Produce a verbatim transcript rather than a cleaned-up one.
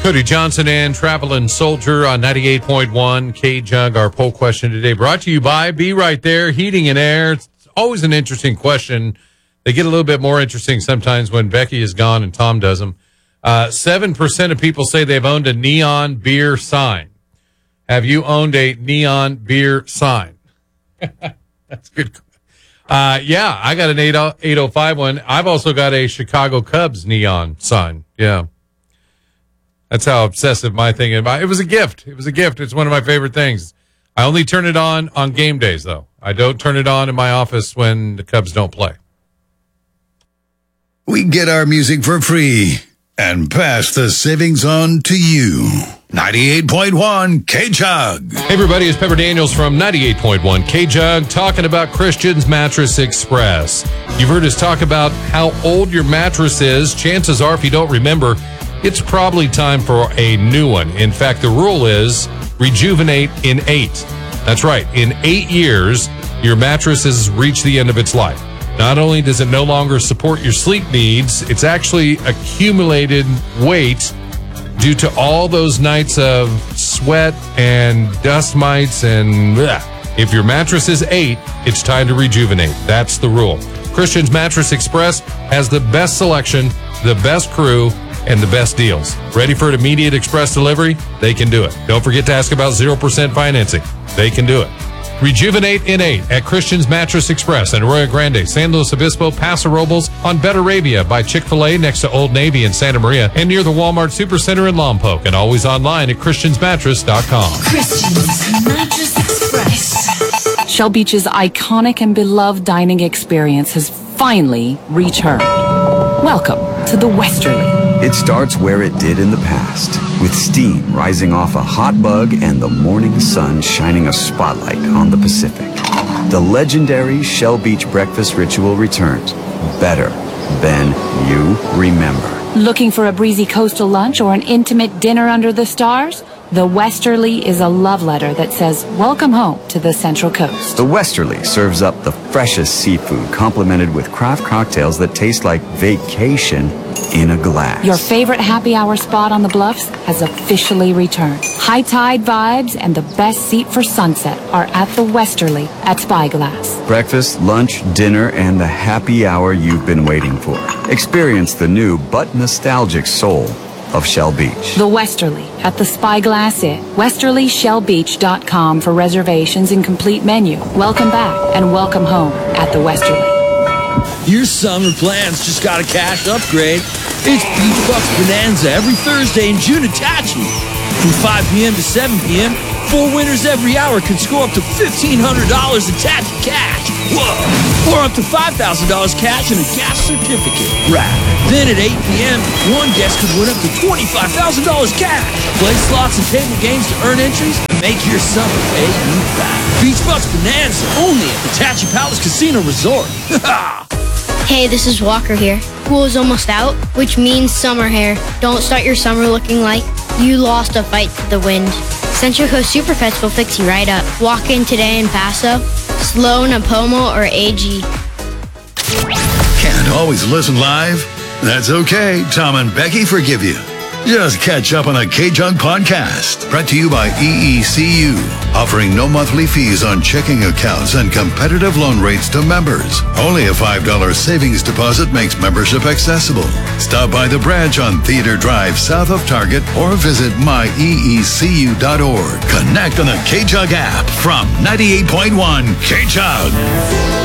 Cody Johnson and Traveling Soldier on ninety-eight point one K-Jug. Our poll question today brought to you by Be Right There Heating and Air. It's always an interesting question. They get a little bit more interesting sometimes when Becky is gone and Tom does them. Uh, seven percent of people say they've owned a neon beer sign. Have you owned a neon beer sign? That's good. Uh, yeah, I got an eight oh five one. I've also got a Chicago Cubs neon sign. Yeah. That's how obsessive my thing is. It was a gift. It was a gift. It's one of my favorite things. I only turn it on on game days, though. I don't turn it on in my office when the Cubs don't play. We get our music for free and pass the savings on to you. ninety-eight point one K-Jug. Hey, everybody. It's Pepper Daniels from ninety-eight point one K-Jug talking about Christian's Mattress Express. You've heard us talk about how old your mattress is. Chances are, if you don't remember, it's probably time for a new one. In fact, the rule is rejuvenate in eight. That's right. In eight years, your mattress has reached the end of its life. Not only does it no longer support your sleep needs, it's actually accumulated weight due to all those nights of sweat and dust mites and bleh. If your mattress is eight, it's time to rejuvenate. That's the rule. Christian's Mattress Express has the best selection, the best crew, and the best deals. Ready for an immediate express delivery? They can do it. Don't forget to ask about zero percent financing. They can do it. Rejuvenate in eight at Christian's Mattress Express in Arroyo Grande, San Luis Obispo, Paso Robles, on Betteravia by Chick-fil-A next to Old Navy in Santa Maria, and near the Walmart Supercenter in Lompoc, and always online at christians mattress dot com. Christian's Mattress Express. Shell Beach's iconic and beloved dining experience has finally returned. Welcome to the Westerly. It starts where it did in the past, with steam rising off a hot bug and the morning sun shining a spotlight on the Pacific. The legendary Shell Beach breakfast ritual returns, better than you remember. Looking for a breezy coastal lunch or an intimate dinner under the stars? The Westerly is a love letter that says, welcome home to the Central Coast. The Westerly serves up the freshest seafood complemented with craft cocktails that taste like vacation in a glass. Your favorite happy hour spot on the Bluffs has officially returned. High tide vibes and the best seat for sunset are at the Westerly at Spyglass. Breakfast, lunch, dinner, and the happy hour you've been waiting for. Experience the new but nostalgic soul of Shell Beach. The Westerly at the Spyglass Inn. westerly shell beach dot com for reservations and complete menu. Welcome back and welcome home at the Westerly. Your summer plans just got a cash upgrade. It's Beach Bucks Bonanza every Thursday in June at Tachi. From five p.m. to seven p.m., four winners every hour can score up to fifteen hundred dollars in Tachi cash. Whoa! Or up to five thousand dollars cash and a gas certificate. Right. Then at eight p.m., one guest could win up to twenty-five thousand dollars cash. Play slots and table games to earn entries and make your summer pay you back. Beach Bucks Bonanza only at the Tachi Palace Casino Resort. Hey, this is Walker here. School is almost out, which means summer hair. Don't start your summer looking like you lost a fight to the wind. Central Coast Super Pets will fix you right up. Walk in today in Paso, Sloan, Apomo, or A G. Can't always listen live? That's okay. Tom and Becky forgive you. Just catch up on a K-Jug podcast. Brought to you by E E C U. Offering no monthly fees on checking accounts and competitive loan rates to members. Only a five dollars savings deposit makes membership accessible. Stop by the branch on Theater Drive south of Target or visit my e e c u dot org. Connect on the K-Jug app from ninety-eight point one K-Jug.